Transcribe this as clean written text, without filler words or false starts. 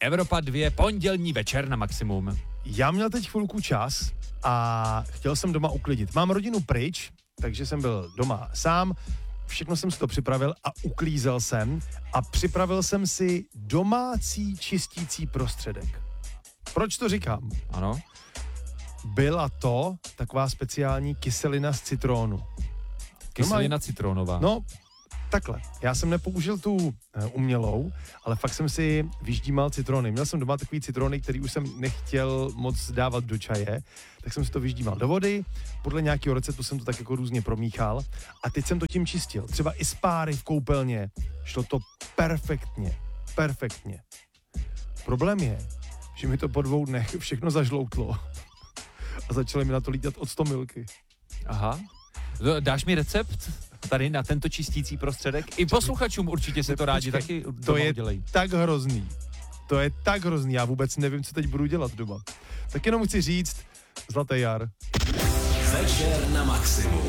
Evropa 2, pondělní večer na Maximum. Já měl teď chvilku čas a chtěl jsem doma uklidit. Mám rodinu pryč, takže jsem byl doma sám, všechno jsem si to připravil a uklízel jsem a připravil jsem si domácí čistící prostředek. Proč to říkám? Ano. Byla to taková speciální kyselina z citrónu. Kyselina citronová. No, takhle. Já jsem nepoužil tu umělou, ale fakt jsem si vyždímal citrony. Měl jsem doma takový citrony, který už jsem nechtěl moc dávat do čaje, tak jsem si to vyždímal do vody, podle nějakého receptu jsem to tak jako různě promíchal a teď jsem to tím čistil. Třeba i z páry v koupelně. Šlo to perfektně. Problém je, že mi to po 2 dnech všechno zažloutlo a začaly mi na to lítat octomilky. Aha. Dáš mi recept tady na tento čistící prostředek? I posluchačům určitě si to rádi taky to je udělej. tak hrozný. To je tak hrozný, já vůbec nevím, co teď budu dělat doma. Tak jenom chci říct, zlatý jar. Večer na Maximum.